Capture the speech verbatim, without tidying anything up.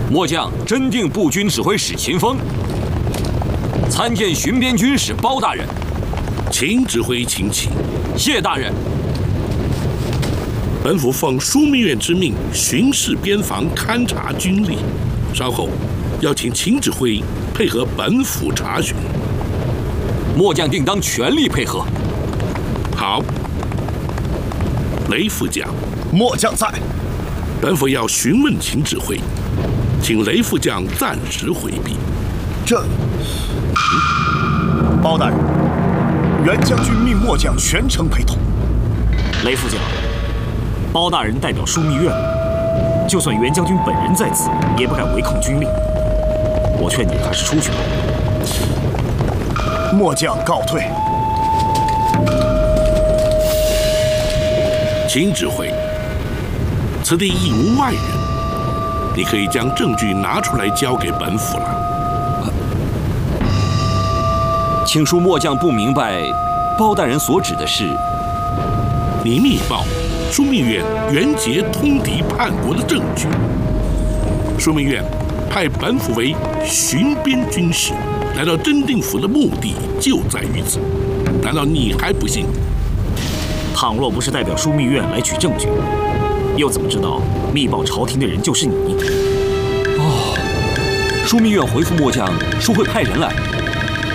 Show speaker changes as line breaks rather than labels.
末将真定步军指挥使秦风，参见巡边军使包大人。
秦指挥，请起。
谢大人。
本府奉枢密院之命，巡视边防，勘察军力。稍后要请秦指挥配合本府查询。
末将定当全力配合。
好。雷副将，
末将在。
本府要询问秦指挥，请雷副将暂时回避。
这，包大人，袁将军命末将全程陪同。
雷副将，包大人代表枢密院，就算袁将军本人在此，也不敢违抗军令。我劝你还是出去吧。
末将告退。
秦指挥，此地亦无外人，你可以将证据拿出来交给本府了。
请恕末将不明白，包大人所指的是，
你密报枢密院袁杰通敌叛国的证据。枢密院派本府为巡边军使来到真定府的目的就在于此，难道你还不信？
倘若不是代表枢密院来取证据，又怎么知道密报朝廷的人就是你？
哦，枢密院回复末将说会派人来。